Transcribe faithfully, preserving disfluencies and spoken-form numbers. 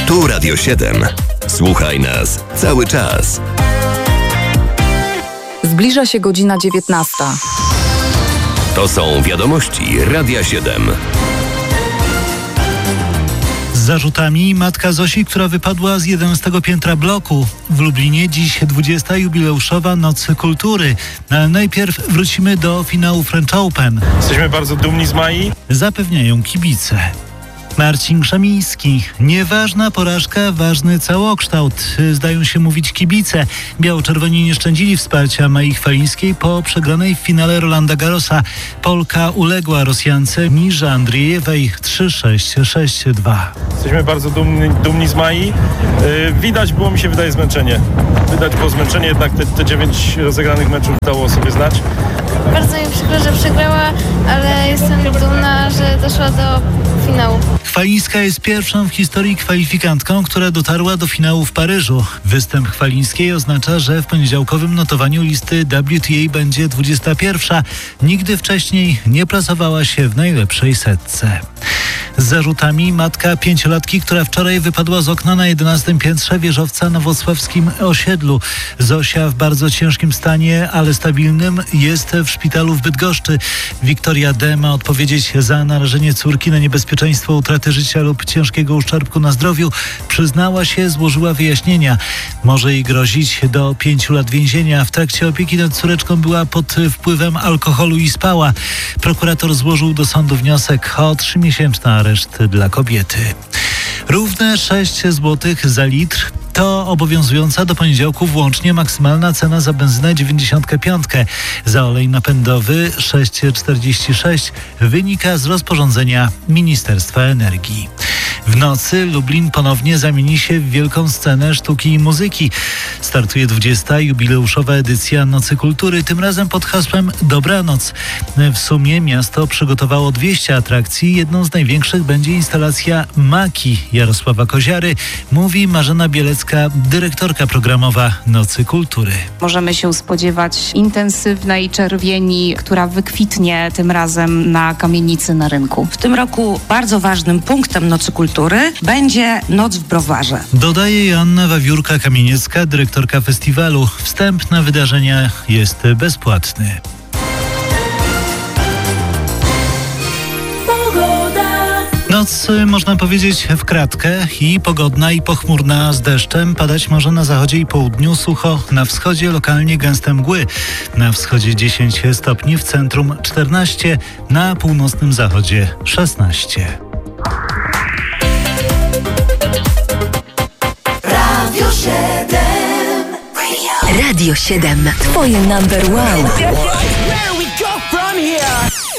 Tu Radio siedem. Słuchaj nas cały czas. Zbliża się godzina dziewiętnasta. To są wiadomości Radia siedem. Z zarzutami matka Zosi, która wypadła z jedenastego piętra bloku. W Lublinie dziś dwudziesta jubileuszowa Noc Kultury. Ale najpierw wrócimy do finału French Open. Jesteśmy bardzo dumni z Mai. Zapewniają kibice. Marcin Krzemiński. Nieważna porażka, ważny całokształt, zdają się mówić kibice. Biało-czerwoni nie szczędzili wsparcia Mai Chwalińskiej po przegranej w finale Rolanda Garrosa. Polka uległa Rosjance Mirze Andriejewej trzy sześć, sześć dwa. Jesteśmy bardzo dumni, dumni z Mai. Yy, widać było, mi się wydaje, zmęczenie. Widać było zmęczenie, jednak te, te dziewięć rozegranych meczów dało sobie znać. Bardzo mi przykro, że przegrała, ale jestem dumna, że doszła do finału. Chwalińska jest pierwszą w historii kwalifikantką, która dotarła do finału w Paryżu. Występ Chwalińskiej oznacza, że w poniedziałkowym notowaniu listy W T A będzie dwudziesta pierwsza. Nigdy wcześniej nie plasowała się w najlepszej setce. Z zarzutami matka pięciolatki, która wczoraj wypadła z okna na jedenastym piętrze wieżowca na wrocławskim osiedlu. Zosia w bardzo ciężkim stanie, ale stabilnym, jest w szpitalu w Bydgoszczy. Wiktoria D. ma odpowiedzieć za narażenie córki na niebezpieczeństwo utraty życia lub ciężkiego uszczerbku na zdrowiu. Przyznała się, złożyła wyjaśnienia. Może jej grozić do pięciu lat więzienia. W trakcie opieki nad córeczką była pod wpływem alkoholu i spała. Prokurator złożył do sądu wniosek o trzymiesięczny areszt dla kobiety. Równe sześć złotych za litr to obowiązująca do poniedziałku włącznie maksymalna cena za benzynę dziewięćdziesiąt pięć. Za olej napędowy sześć czterdzieści sześć wynika z rozporządzenia Ministerstwa Energii. W nocy Lublin ponownie zamieni się w wielką scenę sztuki i muzyki. Startuje dwudziesta jubileuszowa edycja Nocy Kultury, tym razem pod hasłem Dobranoc. W sumie miasto przygotowało dwieście atrakcji. Jedną z największych będzie instalacja Maki Jarosława Koziary, mówi Marzena Bielecka, dyrektorka programowa Nocy Kultury. Możemy się spodziewać intensywnej czerwieni, która wykwitnie tym razem na kamienicy na rynku. W tym roku bardzo ważnym punktem Nocy Kultury będzie Noc w Browarze. Dodaje Joanna Wawiórka-Kamieniecka, dyrektorka festiwalu. Wstęp na wydarzenia jest bezpłatny. Noc, można powiedzieć, w kratkę i pogodna i pochmurna z deszczem. Padać może na zachodzie i południu, sucho na wschodzie, lokalnie gęste mgły. Na wschodzie dziesięć stopni, w centrum czternaście, na północnym zachodzie szesnaście. Radio siedem. Radio siedem. Twoje number one.